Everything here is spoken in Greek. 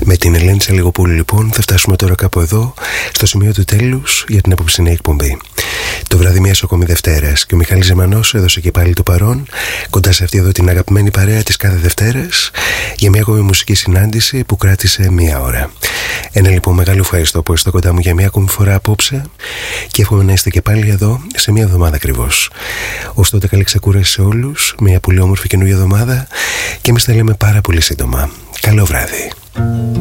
Με την Ελένη Τσαλιγοπούλου λοιπόν θα φτάσουμε τώρα κάπου εδώ, στο σημείο του τέλους για την απόψινή εκπομπή. Το βράδυ μιας ακόμη Δευτέρας και ο Μιχάλης Ζεμανός έδωσε και πάλι το παρόν κοντά σε αυτή εδώ την αγαπημένη παρέα της κάθε Δευτέρας για μια ακόμη μουσική συνάντηση που κράτησε μία ώρα. Ένα λοιπόν μεγάλο ευχαριστώ που είστε κοντά μου για μια ακόμη φορά απόψε και εύχομαι να είστε και πάλι εδώ σε μια εβδομάδα ακριβώς. Ως τότε καλή ξεκούραση σε όλους, μια πολύ όμορφη καινούργια εβδομάδα και εμείς τα λέμε πάρα πολύ σύντομα. Καλό βράδυ.